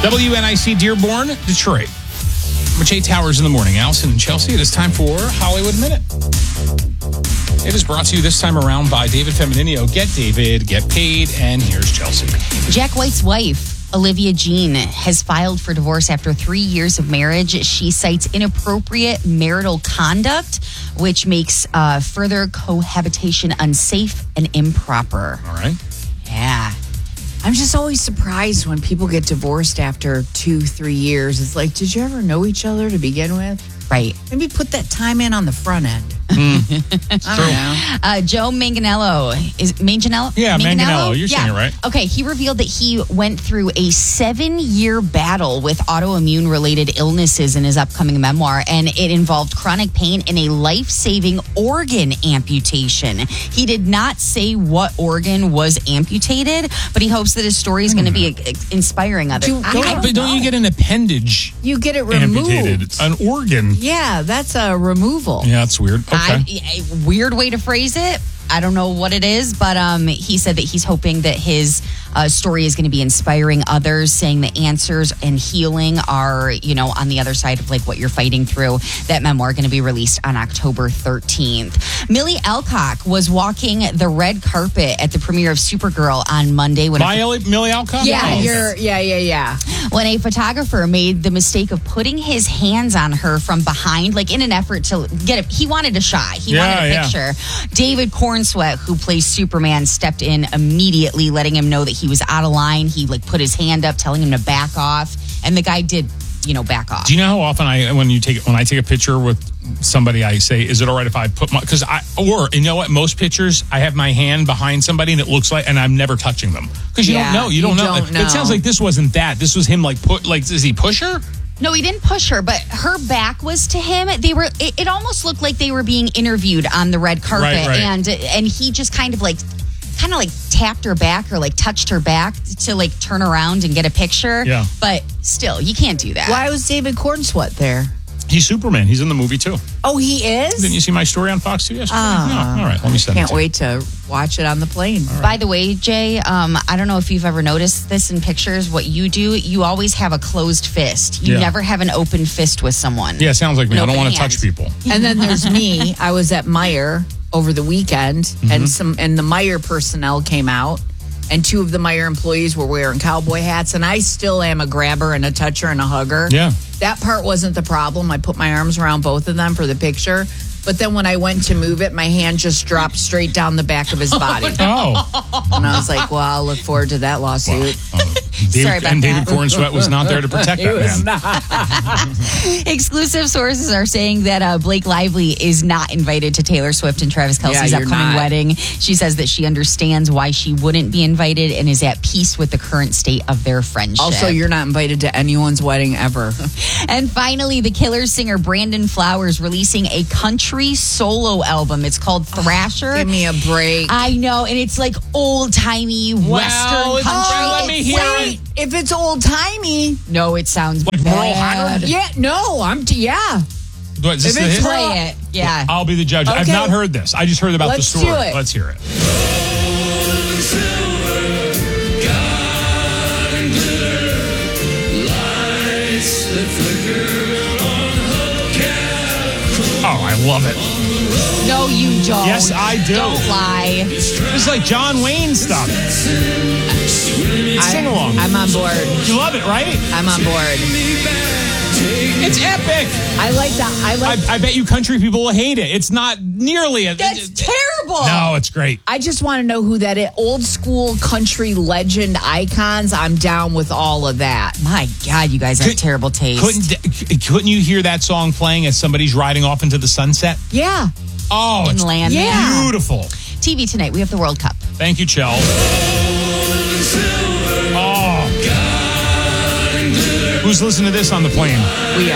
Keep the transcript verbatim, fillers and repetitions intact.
W N I C Dearborn, Detroit. Number Jay Towers in the morning. Allison and Chelsea, it is time for Hollywood Minute. It is brought to you this time around by David Femininio. Get David, get paid, and here's Chelsea. Jack White's wife, Olivia Jean, has filed for divorce after three years of marriage. She cites inappropriate marital conduct, which makes uh, further cohabitation unsafe and improper. All right. Yeah. I'm just always surprised when people get divorced after two, three years. It's like, did you ever know each other to begin with? Right. Maybe put that time in on the front end. Mm. I don't know. Uh, Joe Manganiello. Is Manganiello? Yeah, Manganiello. You're yeah. saying it right. Okay, he revealed that he went through a seven-year battle with autoimmune-related illnesses in his upcoming memoir, and it involved chronic pain and a life-saving organ amputation. He did not say what organ was amputated, but he hopes that his story is going to be uh, inspiring others. Do- I- don't- I don't But don't know. you get an appendage You get it removed. amputated? An organ. Yeah, that's a removal. Yeah, that's weird. Okay. I, a weird way to phrase it. I don't know what it is, but um, he said that he's hoping that his uh, story is going to be inspiring others, saying the answers and healing are, you know, on the other side of like what you're fighting through. That memoir going to be released on October thirteenth. Millie Alcock was walking the red carpet at the premiere of Supergirl on Monday. When My Ellie- Millie Alcock? Yeah, Oh, okay. you're. Yeah, yeah, yeah. when a photographer made the mistake of putting his hands on her from behind, like in an effort to get a, he wanted a shot. He Yeah, wanted a yeah. picture. David Cornsweet, who plays Superman, stepped in immediately, letting him know that he was out of line. He like put his hand up, telling him to back off. And the guy did, you know, back off. Do you know how often I, when you take, when I take a picture with somebody, I say, is it all right if I put my, because I, or you know what, most pictures, I have my hand behind somebody and it looks like, and I'm never touching them. Because you Yeah, don't know. You you don't know. don't know. It sounds like this wasn't that. This was him like, put, like, does he push her? No, he didn't push her, but her back was to him. They were. It, it almost looked like they were being interviewed on the red carpet, Right, right. and and he just kind of like, kind of like tapped her back or like touched her back to like turn around and get a picture. Yeah. But still, you can't do that. Why was David Cornsweet there? He's Superman. He's in the movie too. Oh, he is? Didn't you see my story on Fox two yesterday? Ah. No. All right, let me send Can't it to wait to watch it on the plane. By the way, Jay, um, I don't know if you've ever noticed this in pictures. What you do, you always have a closed fist. You Yeah. never have an open fist with someone. you. Yeah, it sounds like me. An I don't open want to touch hand. people. And then there's me. I was at Meijer over the weekend, Mm-hmm. and some and the Meijer personnel came out, and two of the Meijer employees were wearing cowboy hats, and I still am a grabber and a toucher and a hugger. Yeah. That part wasn't the problem. I put my arms around both of them for the picture. But then when I went to move it, my hand just dropped straight down the back of his body. Oh. And I was like, well, I'll look forward to that lawsuit. Uh, David, Sorry about and David that. Cornsweet was not there to protect He that was man. not. Exclusive sources are saying that uh, Blake Lively is not invited to Taylor Swift and Travis Kelce's Yeah, you're upcoming not. wedding. She says that she understands why she wouldn't be invited and is at peace with the current state of their friendship. Also, you're not invited to anyone's wedding ever. And finally, the Killers singer Brandon Flowers releasing a country solo album. It's called Thrasher. Give me a break. I know, and it's like old-timey Western it's- country. let me hear Wait, if it's old timey, No, it sounds Like Merle bad. Haggard? yeah, no, I'm t- yeah. What, is this If the it's hit? Merle- Play it. Yeah. I'll be the judge. I've Okay. not heard this. I just heard about Let's the story. do it. Let's hear it. Oh, I love it. No, you don't. Yes, I do. Don't lie. This is like John Wayne stuff. Sing along. I'm on board. You love it, right? I'm on board. It's epic. I like that. I like. I, I bet you country people will hate it. It's not nearly a. That's terrible. No, it's great. I just want to know who that is. Old school country legend icons. I'm down with all of that. My God, you guys have Could- terrible taste. Couldn't couldn't you hear that song playing as somebody's riding off into the sunset? Yeah. Oh, it's Inland Yeah. Man. beautiful. T V tonight, we have the World Cup. Thank you, Chell. Oh. Who's listening to this on the plane? We